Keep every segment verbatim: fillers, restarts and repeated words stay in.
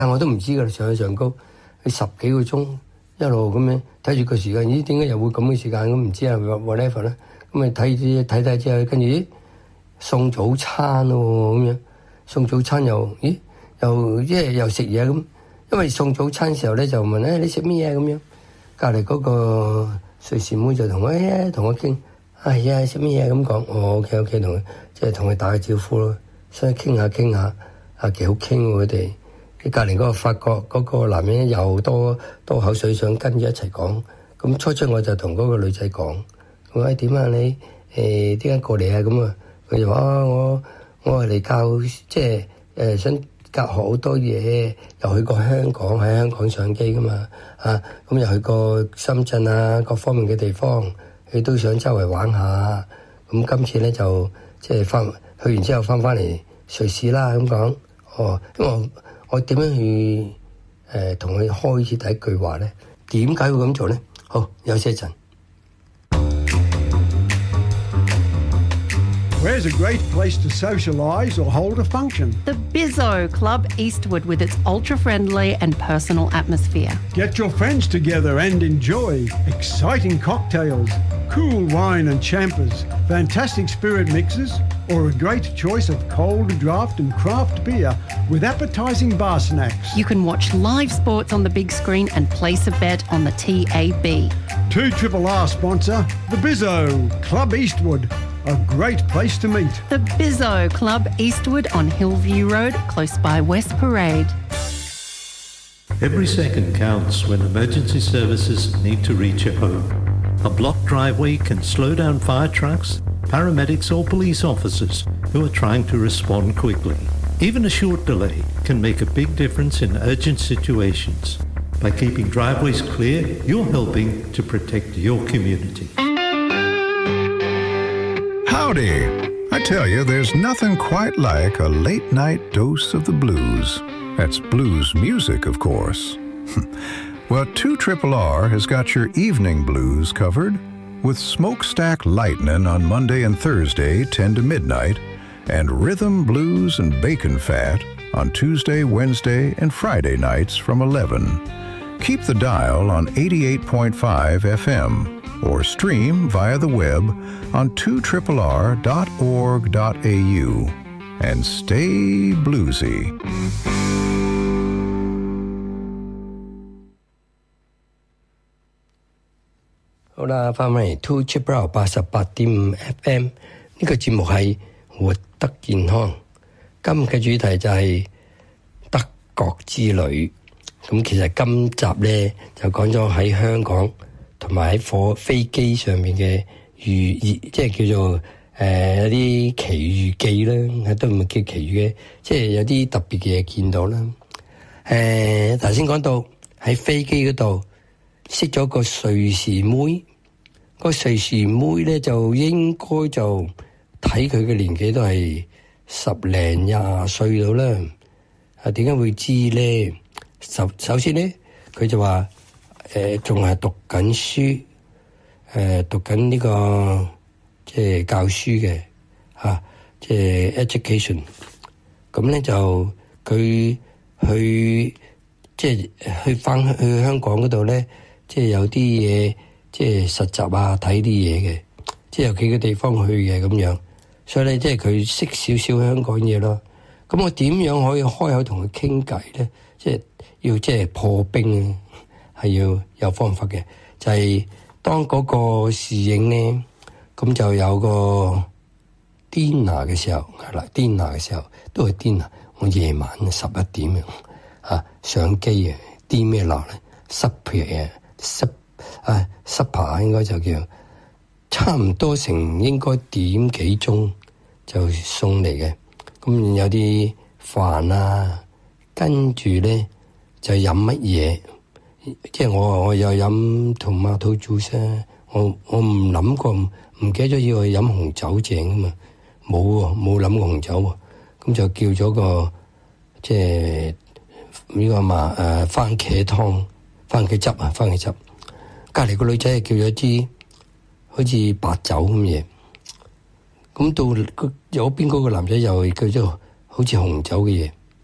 但我都唔知㗎，上去上高，佢十幾個鐘一路咁樣睇住個時間，咦？點解又會咁嘅時間？咁唔知啊 whatever 啦。咁啊睇啲睇睇之後，跟住咦送早餐喎咁樣，送早餐又咦又即係又食嘢咁。因為送早餐時候咧就問咧、哎、你食咩嘢咁樣，隔離嗰個瑞士妹就同我誒同我傾，哎呀食咩嘢咁講，我 OK OK 同佢即係同佢打個招呼咯，所以傾下傾下啊幾好傾喎佢哋。隔離嗰個法國嗰個男人又多多口水想跟住一齊講，咁初初我就同嗰個女仔講，我話點啊你誒點解過嚟啊咁啊？佢就話啊我我係嚟教即係誒、呃、想教學好多嘢，又去過香港喺香港上機噶嘛啊，咁又去過深圳啊各方面嘅地方，佢都想周圍玩下。咁今次咧就即係翻去完之後翻翻嚟瑞士啦咁講，哦，因為我。我點樣去誒同佢開始第一句話咧？點解會咁做咧？好，休息一陣。 Where's a great place to socialise or hold a function? The Bizzo Club Eastwood with its ultra-friendly and personal atmosphere. Get your friends together and enjoy exciting cocktails, cool wine and champers, fantastic spirit mixes, or a great choice of cold draft and craft beer with appetising bar snacks. You can watch live sports on the big screen and place a bet on the T A B. two R R sponsor, the Bizzo Club Eastwood. A great place to meet. The Bizzo Club Eastwood on Hillview Road, close by West Parade. Every second counts when emergency services need to reach a home. A blocked driveway can slow down fire trucks, paramedics or police officers who are trying to respond quickly. Even a short delay can make a big difference in urgent situations. By keeping driveways clear, you're helping to protect your community. Howdy! I tell you, there's nothing quite like a late-night dose of the blues. That's blues music, of course. Well, two R R R has got your evening blues covered with Smokestack Lightning on Monday and Thursday, ten to midnight, and Rhythm, Blues, and Bacon Fat on Tuesday, Wednesday, and Friday nights from eleven. Keep the dial on eighty-eight point five F M. Or stream via the web on two R R R dot org dot A U. And stay bluesy. 好啦，翻返嚟 two R R R 八十八點五 F M 呢個節目係活得健康。今日嘅主題就係德國之旅。咁其實今集咧就講咗喺香港。同埋喺火飛機上面嘅遇，即係叫做誒一啲奇遇記啦，都唔係叫奇遇嘅，即係有啲特別嘅嘢見到啦。誒頭先講到喺飛機嗰度識咗個瑞士妹，個瑞士妹咧就應該就睇佢嘅年紀都係十零廿歲到啦。啊點解會知咧？首首先咧，佢就話。誒仲係讀緊書，誒、呃、讀緊呢、這個即係教書嘅嚇，即係 education。咁咧就佢去即係去翻去香港嗰度咧，即係有啲嘢即係實習啊，睇啲嘢嘅，即係有幾個地方去嘅咁樣。所以咧，即係佢識少少香港嘢咯。咁我點樣可以開口同佢傾偈咧？即係要即係破冰啊！係要有方法嘅，就係、是、當嗰個侍應咧，咁就有個 dinner 嘅時候，係啦 dinner 嘅時候都係 dinner。我夜晚十一點啊，啊上機啊 ，din 咩鬧咧 ？supper 啊，sup 啊 supper 應該就叫差唔多成應該點幾鐘就送嚟嘅。咁有啲飯啊，跟住咧就飲乜嘢？即係我我又飲 tomato juice 啊！我我唔諗過，唔記得咗要去飲紅酒正噶嘛，冇喎，冇諗過紅酒喎。咁就叫咗個即係呢個嘛誒番茄湯、番茄汁啊，番茄汁。隔離個女仔係叫咗支好似白酒咁嘢。咁到個右邊嗰個男仔又叫咗好似紅酒嘅嘢。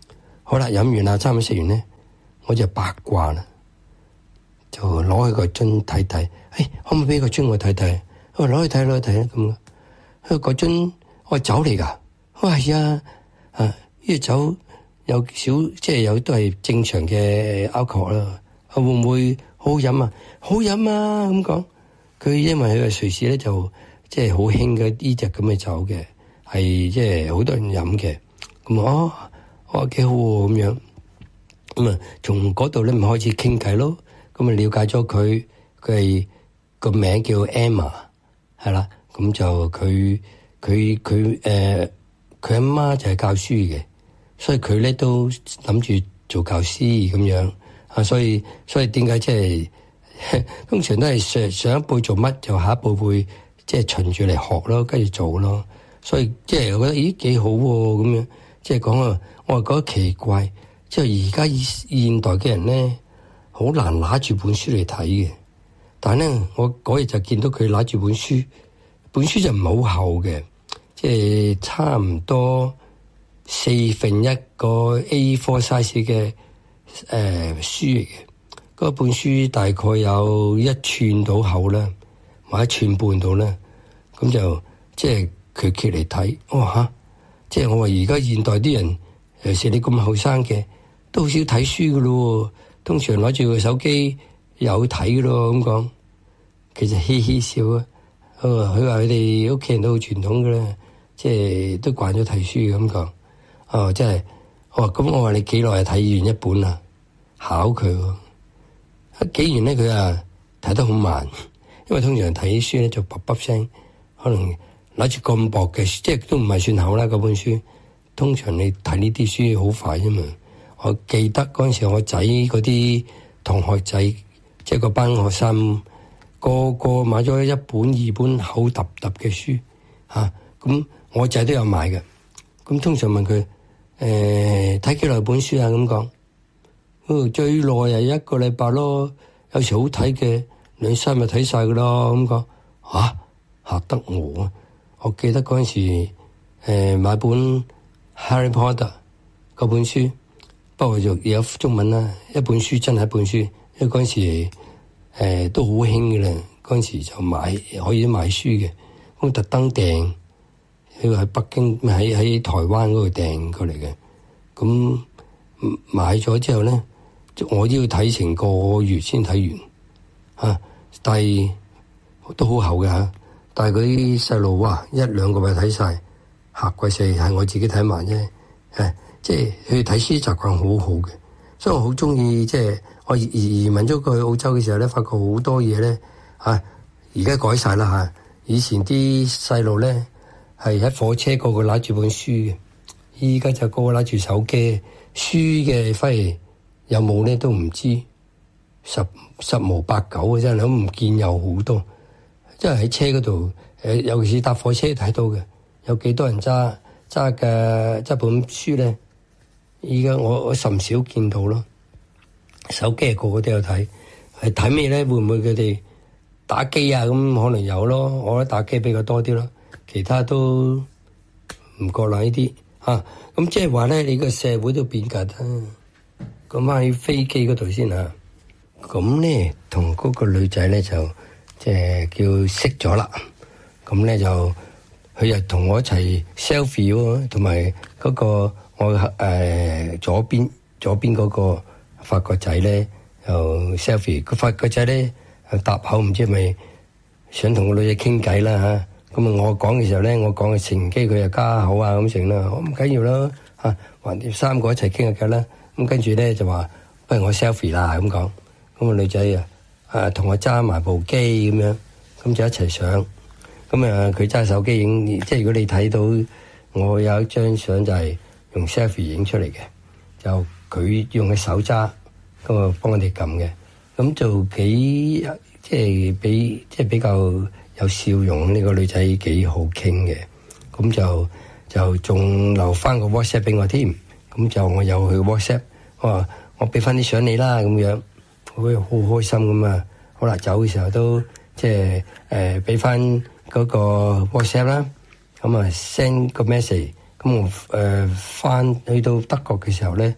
好啦，飲完啦，差唔多食完咧，我就八卦啦，就攞起個樽睇睇，誒、哎，可唔可以俾個樽我睇睇？我攞去睇攞去睇啦咁啊！佢個樽我係酒嚟㗎，我係啊啊！呢個酒有少即係有都係正常嘅 alcohol 啦，會唔會好好飲啊？好飲啊！咁講，佢因為佢係瑞士咧，就即係好興嘅呢隻咁嘅酒嘅，係即係好多人飲嘅。咁哦，我話幾好喎咁樣。咁啊，從嗰度咧咪開始傾偈咯。咁啊，了解咗佢，佢係個名叫 Emma， 係啦。咁就佢佢佢誒，佢阿媽就係教書嘅，所以佢咧都諗住做教師咁樣啊。所以所以點解即係通常都係上上一輩做乜，就下一輩會即係循住嚟學咯，跟住做咯。所以即係我覺得咦幾好喎咁樣，即係講啊，我係覺得奇怪。即係而家現代嘅人咧，好難拿住本書嚟睇嘅。但係咧，我嗰日就見到佢拿住本書，本書就唔係好厚嘅，即係差唔多四分一個 A 四 size 嘅誒、呃、書嚟嘅。嗰本書大概有一寸到厚啦，或者一寸半到啦。咁就即係佢揭嚟睇，哇嚇！即係我話而家現代啲人，尤其是你咁後生嘅，都好少睇書噶咯，通常攞住個手機有睇噶咯咁講。其實嘻嘻笑啊，佢話佢話佢哋屋企人都好傳統噶啦，即係都慣咗睇書咁講。哦，真係，哦咁我話你幾耐睇完一本啊？考佢喎，一幾完咧佢啊睇得好慢，因為通常睇書咧就卜卜聲，可能攞住咁薄嘅書，即係都唔係算厚啦嗰本書。通常你睇呢啲書好快啫嘛。我記得嗰陣時我仔嗰啲同學仔，即係個班學生，個個買咗一本二本厚揼揼嘅書嚇，咁、啊、我仔都有買嘅。咁通常問佢誒睇幾耐本書啊？咁講，哦最耐係一個禮拜咯，有時好睇嘅兩三日睇晒噶咯。咁講嚇嚇得我啊！我記得嗰陣時誒、呃、買本 Harry Potter 嗰本書。不過就有中文啦，一本書真係一本書，因為嗰陣時誒、呃、都好興嘅啦，嗰陣時就買可以買書嘅，咁特登訂，佢話喺北京喺喺台灣嗰度訂過嚟嘅，咁買咗之後咧，我都要睇成個月先睇完，嚇、啊，但係都好厚嘅嚇，但係嗰啲細路哇一兩個咪睇晒，嚇鬼死，係我自己睇埋啫，誒。即係佢睇書習慣好好嘅，所以我好中意。即係我移移民咗過去澳洲嘅時候咧，發覺好多嘢咧嚇，而家改晒啦嚇。以前啲細路咧係喺火車個個攞住本書嘅，依家就個個攞住手機，書嘅反而有冇咧都唔知，十十無八九嘅真係都唔見有好多。即係喺車嗰度誒，尤其是搭火車睇到嘅，有幾多人揸揸嘅揸本書咧？而家我我甚少見到咯，手機個個都有睇，係睇咩咧？會唔會佢哋打機啊？咁可能有咯，我覺得打機比較多啲咯，其他都唔覺啦呢啲嚇。咁即係話咧，你個社會都變緊啦。咁翻去飛機嗰度先嚇，咁咧同嗰個女仔咧就即係叫識咗啦。咁咧就佢又同我一齊 selfie 喎，同埋嗰個。我誒、呃、左邊左邊嗰個法國仔咧又 selfie，個法國仔咧又搭口唔知係咪想同個女仔傾偈啦嚇。咁啊我講嘅時候咧，我講嘅乘機佢又加口啊咁成啦，我唔緊要啦嚇，橫掂三個一齊傾下偈啦。咁跟住咧就話不如我 selfie 啦咁講，咁個女仔啊啊同我揸埋部機咁樣，咁就一齊上。咁啊佢揸手機影，即係如果你睇到我有一張相就係、是。用 selfie 影出嚟嘅，就佢用嘅手揸，咁啊幫我哋撳嘅，咁就幾即係比即係比較有笑容。呢個女仔幾好傾嘅，咁就就仲留翻個 WhatsApp 俾我添，咁就我有去 WhatsApp，我話我俾翻啲相你啦，咁樣，我好開心咁啊！好啦，走嘅時候都即係誒俾翻嗰個 WhatsApp 啦，咁啊 send 個 message。咁我誒翻去到德國嘅時候咧，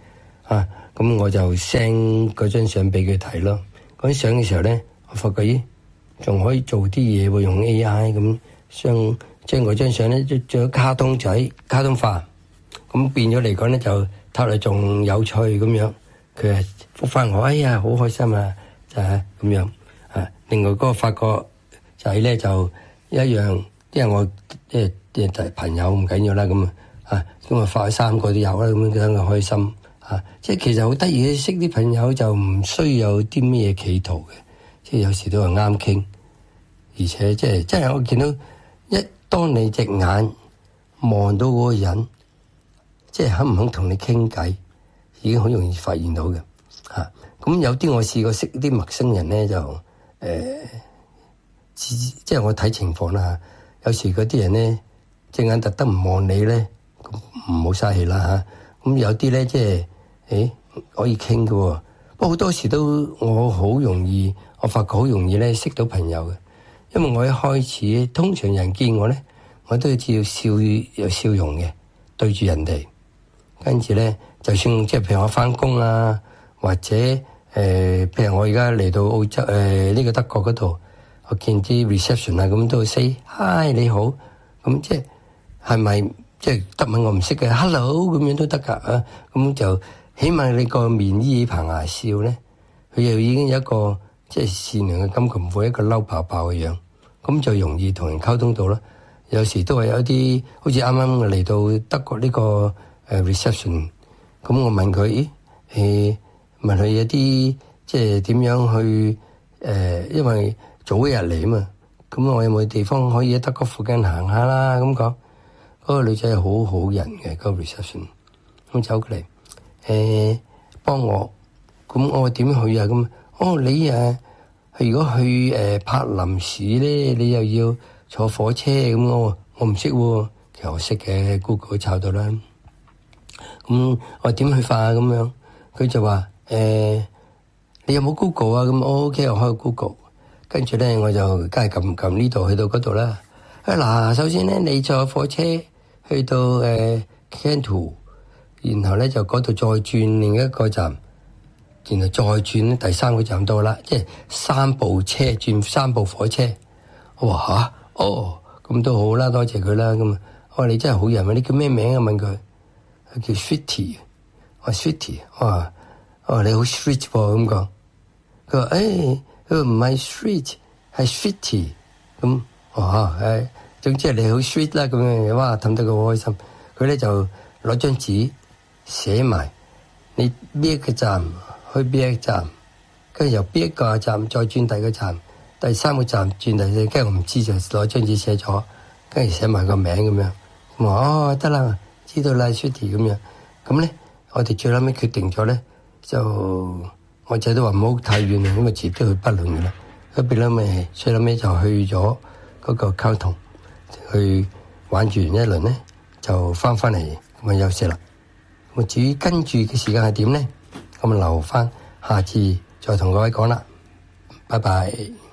啊，咁我就 send 嗰張相俾佢睇咯。嗰張相嘅時候咧，我發覺咦，仲可以做啲嘢喎，用 A I 咁將將嗰張相咧做咗卡通仔、卡通化，咁變咗嚟講咧就睇嚟仲有趣咁樣。佢係覆返我，哎呀，好開心啊！就係咁樣啊。另外嗰個法國仔咧就一樣，因為我即係即係朋友唔緊要啦，咁啊咁啊發咗三個都有啦，咁樣等佢開心啊。即係其實好得意嘅，識啲朋友就唔需要有啲咩企圖嘅，即係有時都係啱傾，而且即係即係我見到一當你隻眼望到嗰個人，即係肯唔肯同你傾偈，已經好容易發現到嘅嚇。咁、啊、有啲我試過識啲陌生人咧，就誒、呃，即係我睇情況啦嚇。有時嗰啲人咧，隻眼特登唔望你咧，唔好嘥氣啦嚇。咁、啊、有啲咧，即係誒可以傾嘅喎。不過好多時都我好容易，我發覺好容易咧識到朋友嘅，因為我一開始通常人見我咧，我都要笑有笑容嘅對住人哋，跟住咧就算即係譬如我返工啊，或者誒、呃、譬如我而家嚟到澳洲誒呢、呃這個德國嗰度，我見啲 reception 啊咁都會 say hi 你好，咁即係係咪即係德文我唔識嘅 hello 咁樣都得㗎啊？咁就起碼你個面依棚牙笑咧，佢又已經有一個即係善良嘅感覺，唔會一個嬲爆爆嘅樣，咁就容易同人溝通到啦。有時都係有啲好似啱啱嚟到德國呢個誒 reception， 咁我問佢，咦誒問佢有啲即係點樣去誒，因為早一日嚟啊嘛，咁我有冇地方可以喺德國附近行下啦？咁講，嗰個女仔係好好人嘅，嗰個 reception， 咁走過嚟誒幫我，咁我點去啊？咁哦你誒如果去誒柏林市咧，你又要坐火車咁，我我唔識喎，其實我識嘅 Google 抄到啦。咁我點去法啊？咁樣佢就話誒、欸，你有冇 Google 啊？咁我 OK，我開個 Google， 跟住咧我就梗係撳撳呢度去到嗰度啦。啊嗱，首先咧你坐火車去到誒 Canton， 然後咧就嗰度再轉另一個站，然後再轉第三個站到啦，即係三部車轉三部火車。我話吓？哦，咁都好啦，多謝佢啦。咁我話你真係好人啊！你叫咩名啊？問佢，佢叫 Sweetie。我話 Sweetie，我話我話你好 sweet 喎咁講。佢話誒，佢話唔係 sweet，係 Sweetie。咁我話誒，總之係你好 sweet 啦咁樣。哇，氹得佢好開心。佢咧就攞張紙寫埋你邊一個站去邊一個站，跟住由邊一個站再轉第二個站。第三個站轉第四，跟住我唔知就攞張紙寫咗，跟住寫埋個名咁樣。我話哦得啦，知道啦 Sweetie 咁樣。咁咧，我哋最後尾決定咗咧，就我仔都話唔好太遠啊，因為遲啲去北倫嘅啦。咁變咗咪最後尾就去咗嗰個溝通，去玩住完一輪咧，就翻返嚟咁啊休息啦。咁至於跟住嘅時間係點咧？咁啊留翻下次再同各位講啦。拜拜。